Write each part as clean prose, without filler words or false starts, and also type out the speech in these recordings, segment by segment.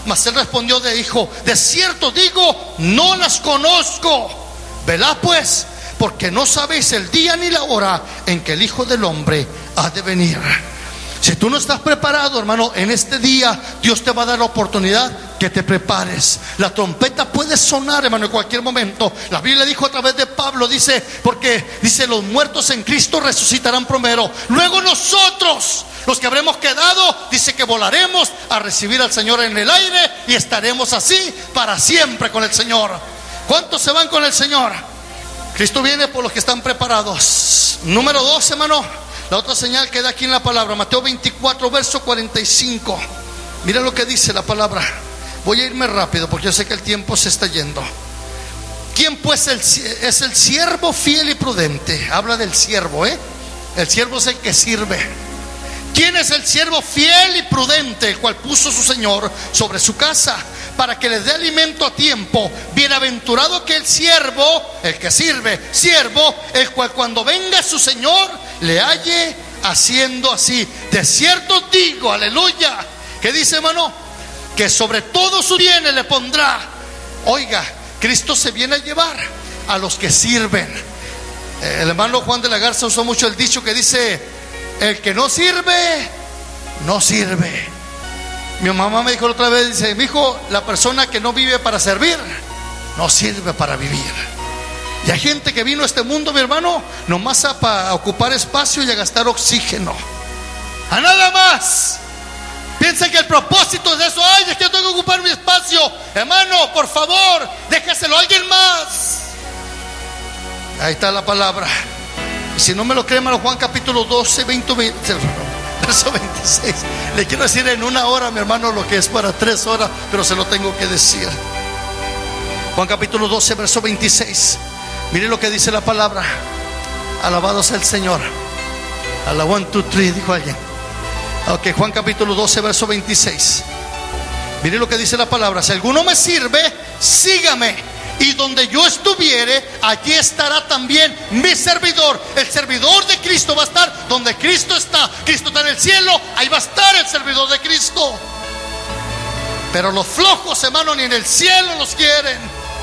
Mas él respondió dijo: de cierto digo, no las conozco. Velad pues, porque no sabéis el día ni la hora en que el Hijo del Hombre ha de venir. Si tú no estás preparado, hermano, en este día Dios te va a dar la oportunidad que te prepares. La trompeta puede sonar, hermano, en cualquier momento. La Biblia dijo a través de Pablo, dice, porque dice: los muertos en Cristo resucitarán primero, luego nosotros, los que habremos quedado, dice que volaremos a recibir al Señor en el aire y estaremos así para siempre con el Señor. ¿Cuántos se van con el Señor? Cristo viene por los que están preparados. Número 2, hermano, la otra señal queda aquí en la palabra, Mateo 24, verso 45. Mira lo que dice la palabra. Voy a irme rápido porque yo sé que el tiempo se está yendo. ¿Quién pues es el siervo fiel y prudente? Habla del siervo, El siervo es el que sirve. ¿Quién es el siervo fiel y prudente, el cual puso su Señor sobre su casa para que le dé alimento a tiempo? Bienaventurado aquel siervo, el que sirve, siervo, el cual cuando venga su Señor le halle haciendo así. De cierto digo, aleluya. ¿Qué dice, hermano? Que sobre todos sus bienes le pondrá. Oiga, Cristo se viene a llevar a los que sirven. El hermano Juan de la Garza usó mucho el dicho que dice: el que no sirve, no sirve. Mi mamá me dijo la otra vez, dice: mi hijo, la persona que no vive para servir, no sirve para vivir. Y hay gente que vino a este mundo, mi hermano, nomás a ocupar espacio y a gastar oxígeno, a nada más. Piensa que el propósito es eso. Ay, es que yo tengo que ocupar mi espacio. Hermano, por favor, déjaselo a alguien más. Ahí está la palabra. Y si no me lo cree, hermano, Juan capítulo 12, verso 26. Le quiero decir en una hora, mi hermano, lo que es para 3 horas, pero se lo tengo que decir. Juan capítulo 12, verso 26. Mire lo que dice la palabra. Alabado sea el Señor. A la 1, 2, 3, dijo alguien. Ok, Juan capítulo 12, verso 26. Mire lo que dice la palabra: si alguno me sirve, sígame, y donde yo estuviere, allí estará también mi servidor. El servidor de Cristo va a estar donde Cristo está. Cristo está en el cielo, ahí va a estar el servidor de Cristo. Pero los flojos, hermano, ni en el cielo los quieren.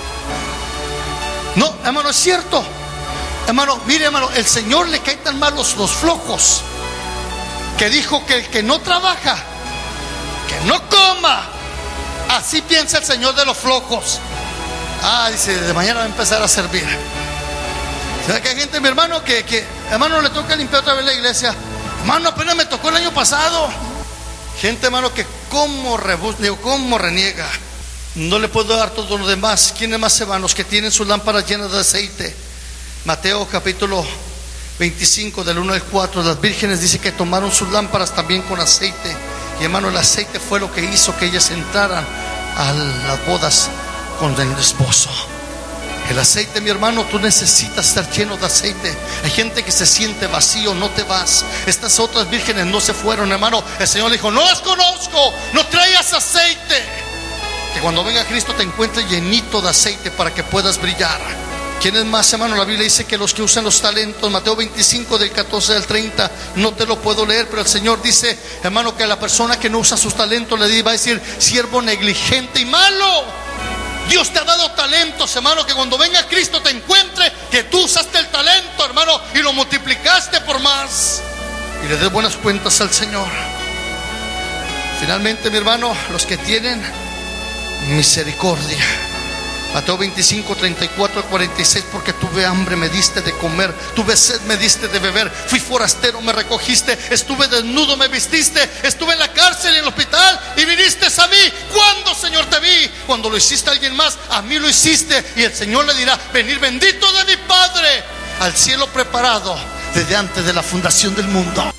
No, hermano, es cierto. Hermano, mire, hermano, el Señor le cae tan mal los flojos, que dijo que el que no trabaja, que no coma. Así piensa el Señor de los flojos. Dice: de mañana va a empezar a servir. ¿Sabe que hay gente, mi hermano, que hermano, le toca limpiar otra vez la iglesia? Hermano, apenas me tocó el año pasado. Gente, hermano, que como reniega. No le puedo dar todo lo demás. ¿Quiénes más se van? Los que tienen sus lámparas llenas de aceite. Mateo capítulo 25, del 1 al 4. Las vírgenes dice que tomaron sus lámparas también con aceite. Y hermano, el aceite fue lo que hizo que ellas entraran a las bodas con el esposo. El aceite, mi hermano, tú necesitas estar lleno de aceite. Hay gente que se siente vacío, no te vas. Estas otras vírgenes no se fueron, hermano. El Señor le dijo: no las conozco, no traigas aceite. Que cuando venga Cristo te encuentre llenito de aceite para que puedas brillar. ¿Quiénes más, hermano? La Biblia dice que los que usan los talentos, Mateo 25, del 14 al 30, no te lo puedo leer, pero el Señor dice, hermano, que a la persona que no usa sus talentos le va a decir: siervo negligente y malo. Dios te ha dado talentos, hermano, que cuando venga Cristo te encuentre que tú usaste el talento, hermano, y lo multiplicaste por más, y le des buenas cuentas al Señor. Finalmente, mi hermano, los que tienen misericordia. Mateo 25, 34 al 46. Porque tuve hambre, me diste de comer, tuve sed, me diste de beber, fui forastero, me recogiste, estuve desnudo, me vististe, estuve en la cárcel y en el hospital y viniste a mí. ¿Cuándo, Señor, te vi? Cuando lo hiciste a alguien más, a mí lo hiciste. Y el Señor le dirá: venid bendito de mi Padre al cielo preparado desde antes de la fundación del mundo.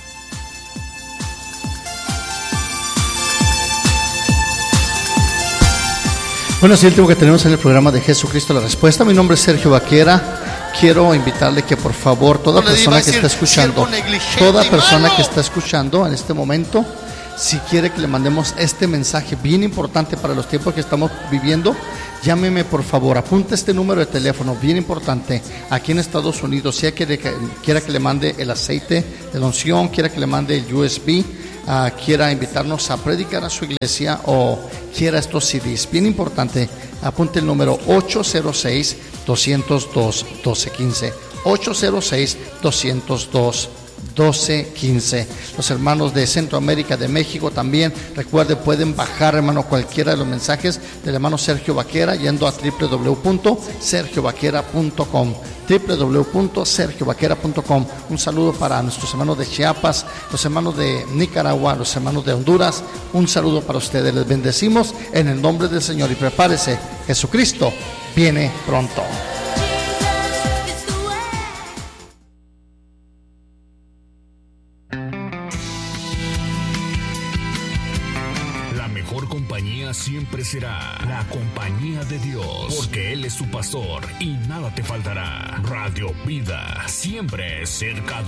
Bueno, es el último que tenemos en el programa de Jesucristo la Respuesta. Mi nombre es Sergio Vaquera. Quiero invitarle que por favor toda persona que está escuchando en este momento, si quiere que le mandemos este mensaje bien importante para los tiempos que estamos viviendo, llámeme por favor, apunte este número de teléfono bien importante aquí en Estados Unidos. Si quiera que le mande el aceite de la unción, quiera que le mande el USB, quiera invitarnos a predicar a su iglesia o quiera estos CDs, bien importante, apunte el número 806-202-1215, 806-202-1215. Los hermanos de Centroamérica, de México también, recuerde, pueden bajar, hermano, cualquiera de los mensajes del hermano Sergio Baquera yendo a www.sergiobaquera.com, www.sergiobaquera.com. Un saludo para nuestros hermanos de Chiapas, los hermanos de Nicaragua, los hermanos de Honduras. Un saludo para ustedes. Les bendecimos en el nombre del Señor y prepárese, Jesucristo viene pronto. Siempre será la compañía de Dios, porque Él es tu pastor y nada te faltará. Radio Vida, siempre cerca de